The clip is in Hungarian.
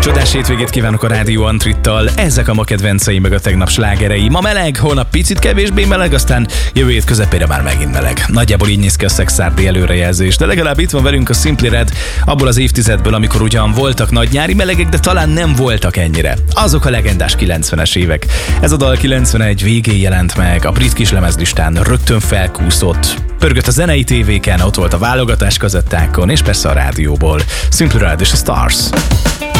Csodás hétvégét kívánok a Rádió Antrittal. Ezek a ma kedvenceim meg a tegnap slágerei. Ma meleg, holnap picit kevésbé meleg, aztán jövő hét közepére már megint meleg. Nagyjából így néz ki a szexárdi előrejelzés, de legalább itt van velünk a Simply Red abból az évtizedből, amikor ugyan voltak nagy nyári melegek, de talán nem voltak ennyire. Azok a legendás 90-es évek. Ez a dal 91 végén jelent meg, a brit kislemezlistán rögtön felkúszott. Pörgött a zenei tévéken, ott volt a válogatás kazettákon, és persze a rádióból. Simply Red és a Stars.